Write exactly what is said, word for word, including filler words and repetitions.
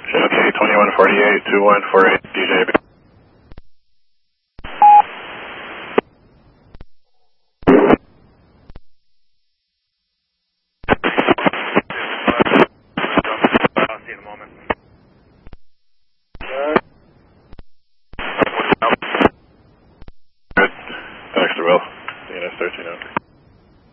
Okay, twenty-one forty-eight, two one four eight, D J B. I'll see you in a moment.